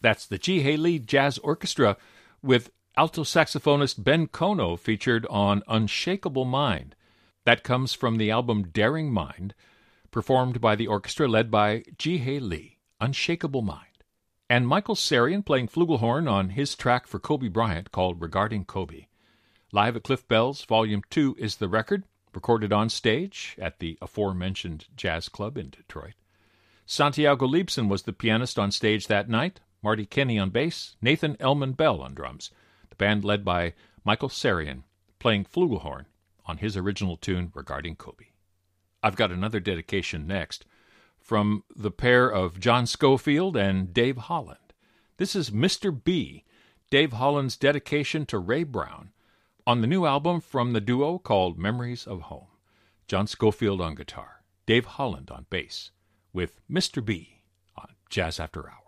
That's the Ji-Hae Lee Jazz Orchestra with alto saxophonist Ben Kono featured on Unshakable Mind. That comes from the album Daring Mind, performed by the orchestra led by Ji-Hae Lee, Unshakable Mind. And Michael Sarian playing flugelhorn on his track for Kobe Bryant called Regarding Kobe. Live at Cliff Bell's Volume 2 is the record, recorded on stage at the aforementioned jazz club in Detroit. Santiago Liebson was the pianist on stage that night, Marty Kenney on bass, Nathan Elman Bell on drums. The band led by Michael Sarian, playing flugelhorn on his original tune Regarding Kobe. I've got another dedication next from the pair of John Scofield and Dave Holland. This is Mr. B, Dave Holland's dedication to Ray Brown, on the new album from the duo called Memories of Home. John Scofield on guitar, Dave Holland on bass, with Mr. B on Jazz After Hours.